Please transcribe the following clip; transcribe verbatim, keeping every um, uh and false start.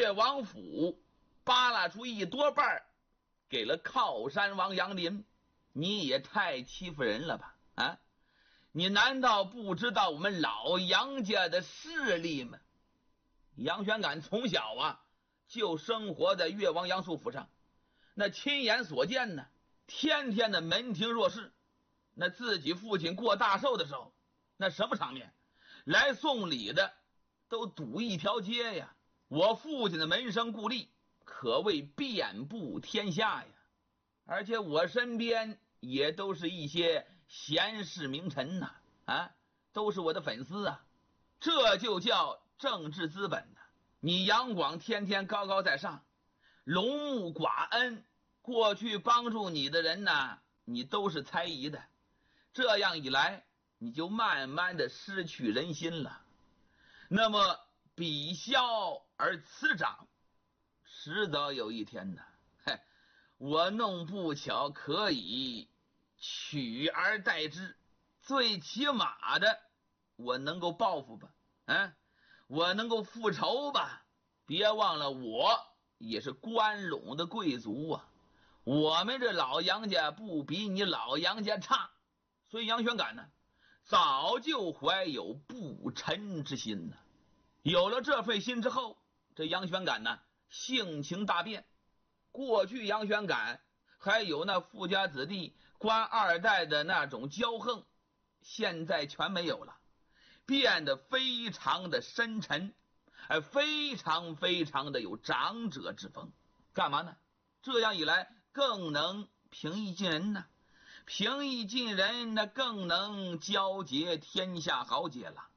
越王府扒拉出一多半给了靠山王杨林，你也太欺负人了吧啊！你难道不知道我们老杨家的势力吗？杨玄感从小啊就生活在越王杨素府上，那亲眼所见呢，天天的门庭若市。那自己父亲过大寿的时候，那什么场面，来送礼的都堵一条街呀。我父亲的门生故吏可谓遍布天下呀，而且我身边也都是一些贤士名臣呐、啊，啊，都是我的粉丝啊，这就叫政治资本呐、啊。你杨广天天高高在上，龙目寡恩，过去帮助你的人呢，你都是猜疑的，这样一来，你就慢慢的失去人心了。那么比萧而辞长，迟早有一天呢，嘿，我弄不巧可以取而代之，最起码的我能够报复吧，啊，我能够复仇吧。别忘了我也是关陇的贵族啊，我们这老杨家不比你老杨家差。所以杨玄感呢早就怀有不臣之心呢。有了这份心之后，这杨玄感呢性情大变。过去杨玄感还有那富家子弟官二代的那种骄横，现在全没有了，变得非常的深沉，非常非常的有长者之风。干嘛呢？这样一来更能平易近人呢，平易近人那更能交结天下豪杰了。